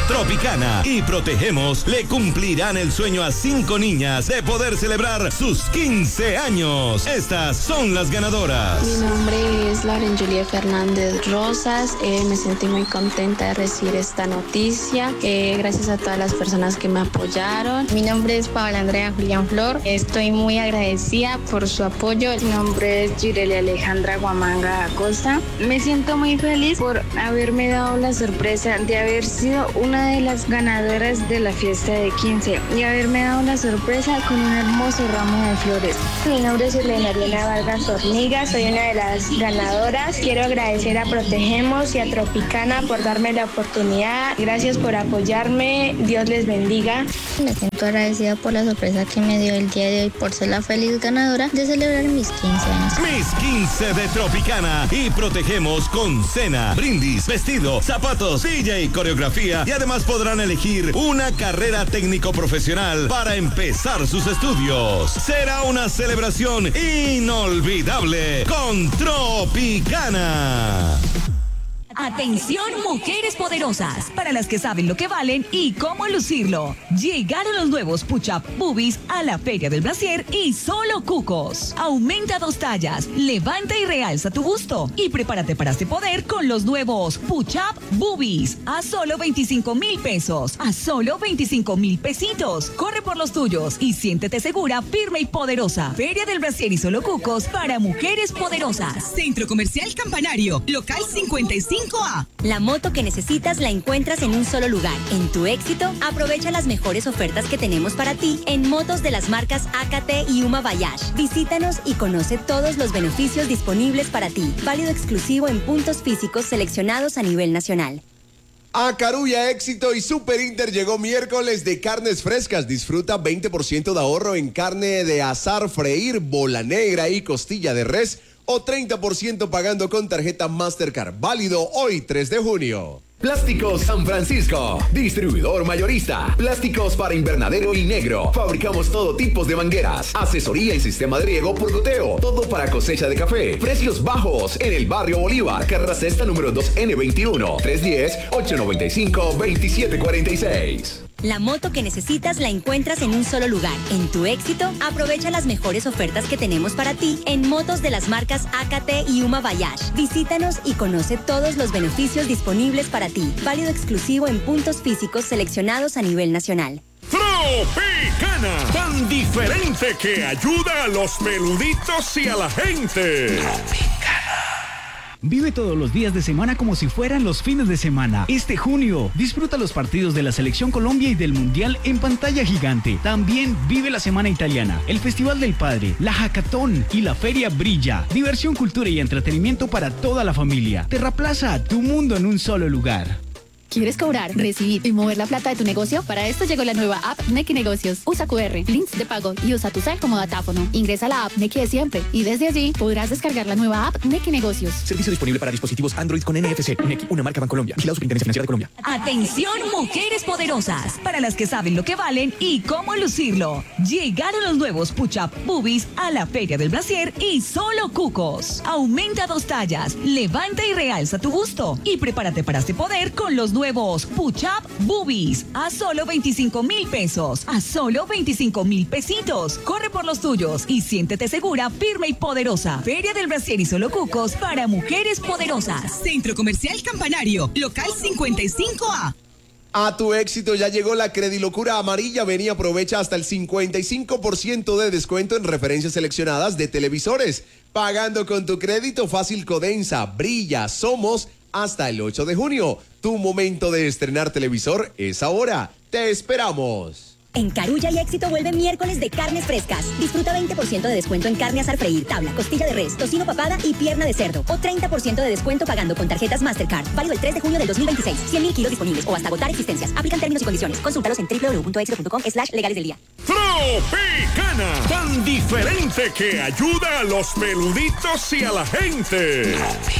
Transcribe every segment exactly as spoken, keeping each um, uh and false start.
Tropicana y Protegemos le cumplirán el sueño a cinco niñas de poder celebrar sus quince años. Estas son las ganadoras. Mi nombre es Lauren Julia Fernández Rosas. Eh, me sentí muy contenta de recibir esta noticia. Eh, gracias a todas las personas que me apoyaron. Mi nombre es Paola Andrea Julián Flor. Estoy muy agradecida por su apoyo. Mi nombre es Gireli Alejandra Guamanga Acosta. Me siento muy feliz por haberme dado la sorpresa de haber sido una de las ganadoras de la fiesta de quince y haberme dado la sorpresa con un hermoso ramo de flores. Mi nombre es Elena Ariela Vargas Hormiga, soy una de las ganadoras. Quiero agradecer a Protegemos y a Tropicana por darme la oportunidad. Gracias por apoyarme. Dios les bendiga. Me siento agradecida por la sorpresa que me dio el día de hoy por ser la feliz ganadora de celebrar mis quince años. Mis quince de Tropicana y Protegemos con cena, brindis, vestido, zapatos, D J, coreografía y además podrán elegir una carrera técnico profesional para empezar sus estudios. Será una celebración inolvidable con Tropicana. Atención, mujeres poderosas, para las que saben lo que valen y cómo lucirlo. Llegaron los nuevos Push-Up Boobies a la Feria del Brasier y solo cucos. Aumenta dos tallas, levanta y realza tu busto y prepárate para este poder con los nuevos Push-Up Boobies a solo veinticinco mil pesos, a solo veinticinco mil pesitos. Corre por los tuyos y siéntete segura, firme y poderosa. Feria del Brasier y solo cucos para mujeres poderosas. Centro Comercial Campanario, local cincuenta y cinco A. La moto que necesitas la encuentras en un solo lugar. En Tu Éxito, aprovecha las mejores ofertas que tenemos para ti en motos de las marcas A K T y Uma Bayash. Visítanos y conoce todos los beneficios disponibles para ti. Válido exclusivo en puntos físicos seleccionados a nivel nacional. A Carulla Éxito y Super Inter llegó miércoles de carnes frescas. Disfruta veinte por ciento de ahorro en carne de asar, freír, bola negra y costilla de res, o treinta por ciento pagando con tarjeta Mastercard. Válido hoy, tres de junio. Plásticos San Francisco, distribuidor mayorista. Plásticos para invernadero y negro. Fabricamos todo tipo de mangueras, asesoría y sistema de riego por goteo. Todo para cosecha de café. Precios bajos en el barrio Bolívar. Carrera Sexta número dos N veintiuno. tres uno cero, ocho nueve cinco, dos siete cuatro seis. La moto que necesitas la encuentras en un solo lugar. En Tu Éxito, aprovecha las mejores ofertas que tenemos para ti en motos de las marcas A K T y Uma Bayash. Visítanos y conoce todos los beneficios disponibles para ti. Válido exclusivo en puntos físicos seleccionados a nivel nacional. Tropicana, tan diferente que ayuda a los peluditos y a la gente. Vive todos los días de semana como si fueran los fines de semana. Este junio, disfruta los partidos de la Selección Colombia y del Mundial en pantalla gigante. También vive la Semana Italiana, el Festival del Padre, la Hackathon y la Feria Brilla. Diversión, cultura y entretenimiento para toda la familia. Terraplaza, tu mundo en un solo lugar. ¿Quieres cobrar, recibir y mover la plata de tu negocio? Para esto llegó la nueva app Nequi Negocios. Usa Q R, links de pago y usa tu cel como datáfono. Ingresa a la app Nequi de siempre y desde allí podrás descargar la nueva app Nequi Negocios. Servicio disponible para dispositivos Android con N F C. Nequi, una marca Bancolombia. Vigilado Superintendencia Financiera de Colombia. Atención, mujeres poderosas, para las que saben lo que valen y cómo lucirlo. Llegaron los nuevos Push-Up Boobies a la Feria del Brasier y solo cucos. Aumenta dos tallas, levanta y realza tu busto y prepárate para este poder con los nuevos Push-Up Boobies a solo veinticinco mil pesos, a solo veinticinco mil pesitos. Corre por los tuyos y siéntete segura, firme y poderosa. Feria del Brasier y solo cucos para mujeres poderosas. Centro Comercial Campanario, local cincuenta y cinco A. A Tu Éxito ya llegó la Credilocura amarilla. Ven y aprovecha hasta el cincuenta y cinco por ciento de descuento en referencias seleccionadas de televisores. Pagando con tu crédito fácil Codensa, Brilla, Somos, hasta el ocho de junio. Tu momento de estrenar televisor es ahora. ¡Te esperamos! En Carulla y Éxito vuelve miércoles de carnes frescas. Disfruta veinte por ciento de descuento en carne asar freír, tabla, costilla de res, tocino papada y pierna de cerdo. O treinta por ciento de descuento pagando con tarjetas Mastercard. Válido el tres de junio del dos mil veintiséis. cien mil kilos disponibles o hasta agotar existencias. Aplican términos y condiciones. Consúltalos en w w w punto éxito punto com slash legales del día. Tropicana, tan diferente que ayuda a los peluditos y a la gente.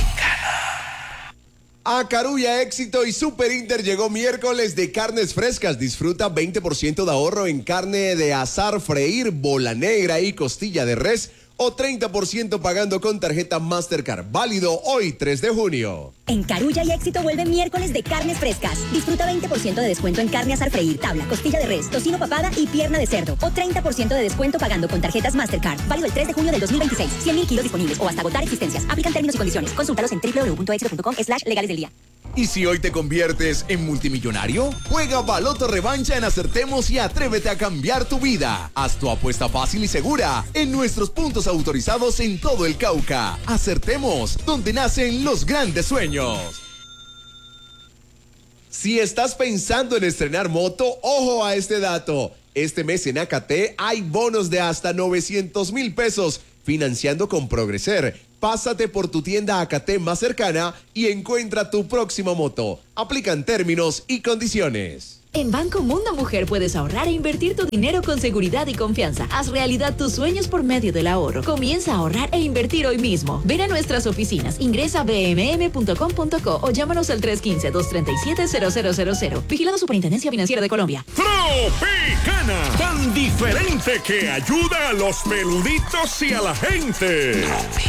A Carulla Éxito y Super Inter llegó miércoles de carnes frescas. Disfruta veinte por ciento de ahorro en carne de asar, freír, bola negra y costilla de res, o treinta por ciento pagando con tarjeta Mastercard. Válido hoy, tres de junio. En Carulla y Éxito vuelve miércoles de carnes frescas. Disfruta veinte por ciento de descuento en carne asar freír, tabla, costilla de res, tocino papada y pierna de cerdo. O treinta por ciento de descuento pagando con tarjetas Mastercard. Válido el tres de junio del dos mil veintiséis. cien mil kilos disponibles o hasta agotar existencias. Aplican términos y condiciones. Consúltalos en doble u doble u doble u punto éxito punto com slash legales del día. ¿Y si hoy te conviertes en multimillonario? Juega Baloto Revancha en Acertemos y atrévete a cambiar tu vida. Haz tu apuesta fácil y segura en nuestros puntos autorizados en todo el Cauca. Acertemos, donde nacen los grandes sueños. Si estás pensando en estrenar moto, ojo a este dato. Este mes en A K T hay bonos de hasta novecientos mil pesos financiando con Progreser. Pásate por tu tienda A K T más cercana y encuentra tu próxima moto. Aplican términos y condiciones. En Banco Mundo Mujer puedes ahorrar e invertir tu dinero con seguridad y confianza. Haz realidad tus sueños por medio del ahorro. Comienza a ahorrar e invertir hoy mismo. Ven a nuestras oficinas, ingresa a b m m punto com punto co o llámanos al tres uno cinco, dos tres siete, cero cero cero cero. Vigilado Superintendencia Financiera de Colombia. Tropicana, tan diferente que ayuda a los peluditos y a la gente.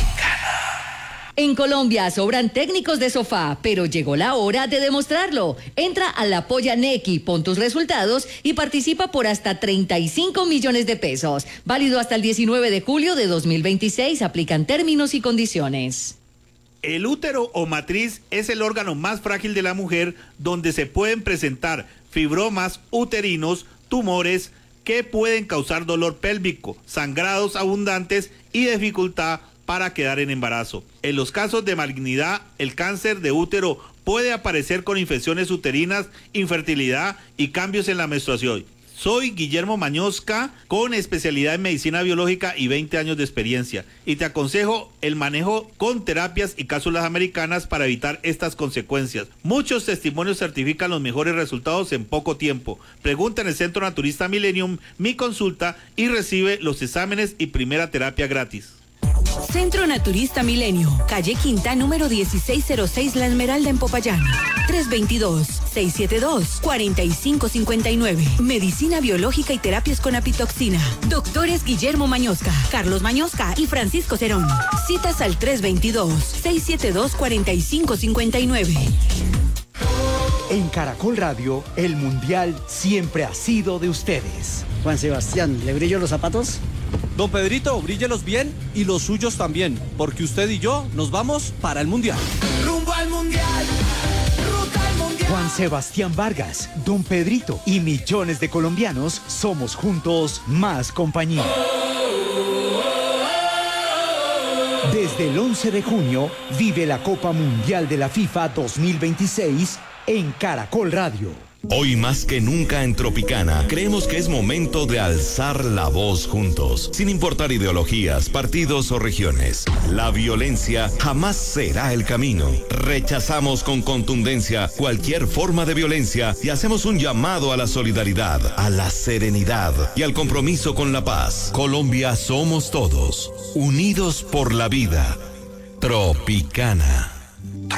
En Colombia sobran técnicos de sofá, pero llegó la hora de demostrarlo. Entra a la Polla Neki, pon tus resultados y participa por hasta treinta y cinco millones de pesos. Válido hasta el diecinueve de julio de dos mil veintiséis. Aplican términos y condiciones. El útero o matriz es el órgano más frágil de la mujer donde se pueden presentar fibromas uterinos, tumores que pueden causar dolor pélvico, sangrados abundantes y dificultad para quedar en embarazo. En los casos de malignidad, el cáncer de útero puede aparecer con infecciones uterinas, infertilidad y cambios en la menstruación. Soy Guillermo Mañosca, con especialidad en medicina biológica y veinte años de experiencia, y te aconsejo el manejo con terapias y cápsulas americanas para evitar estas consecuencias. Muchos testimonios certifican los mejores resultados en poco tiempo. Pregunta en el Centro Naturista Millennium mi consulta y recibe los exámenes y primera terapia gratis. Centro Naturista Milenio, calle Quinta, número dieciséis cero seis, La Esmeralda en Popayán. tres dos dos, seis siete dos, cuatro cinco cinco nueve. Medicina biológica y terapias con apitoxina. Doctores Guillermo Mañosca, Carlos Mañosca y Francisco Cerón. Citas al tres dos dos, seis siete dos, cuatro cinco cinco nueve. En Caracol Radio, el Mundial siempre ha sido de ustedes. Juan Sebastián, ¿le brillo los zapatos? Don Pedrito, bríllelos bien y los suyos también, porque usted y yo nos vamos para el Mundial. Rumbo al Mundial, ruta al Mundial. Juan Sebastián Vargas, Don Pedrito y millones de colombianos somos juntos más compañía. Desde el once de junio, vive la Copa Mundial de la FIFA dos mil veintiséis en Caracol Radio. Hoy más que nunca en Tropicana, creemos que es momento de alzar la voz juntos, sin importar ideologías, partidos o regiones. La violencia jamás será el camino. Rechazamos con contundencia cualquier forma de violencia y hacemos un llamado a la solidaridad, a la serenidad y al compromiso con la paz. Colombia somos todos, unidos por la vida. Tropicana.